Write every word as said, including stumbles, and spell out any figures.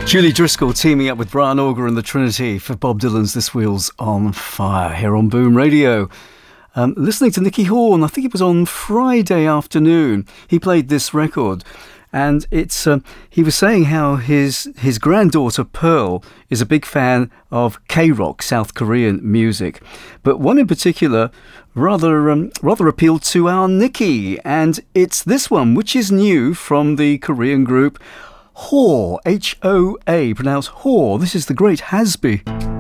Julie Driscoll teaming up with Brian Auger and the Trinity for Bob Dylan's This Wheel's on Fire here on Boom Radio. Um, listening to Nicky Horn, I think it was on Friday afternoon, he played this record. And it's um, he was saying how his his granddaughter Pearl is a big fan of K-rock, South Korean music, but one in particular rather um, rather appealed to our Nicky, and it's this one, which is new from the Korean group Hoa, H O A, pronounced Hoa. This is the Great Hasby.